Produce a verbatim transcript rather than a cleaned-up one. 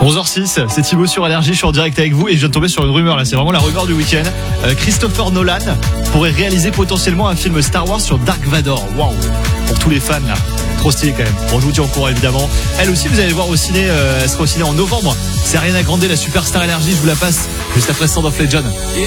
onze heures six, c'est Thibaut sur Énergie, je suis en direct avec vous et je viens de tomber sur une rumeur là, c'est vraiment la rumeur du week-end. Euh, Christopher Nolan pourrait réaliser potentiellement un film Star Wars sur Dark Vador. Waouh, pour tous les fans là, trop stylé quand même. Bon, je vous tiens au courant évidemment. Elle aussi, vous allez voir au ciné, euh, elle sera au ciné en novembre. C'est Ariana Grande, la superstar Énergie, je vous la passe juste après Sound of Legend. Yeah.